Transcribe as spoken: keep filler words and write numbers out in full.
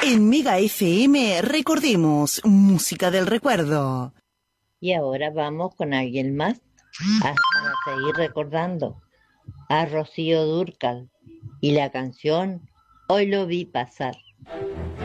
En Mega F M recordemos música del recuerdo. Y ahora vamos con alguien más a, a seguir recordando a Rocío Dúrcal y la canción Hoy lo vi pasar.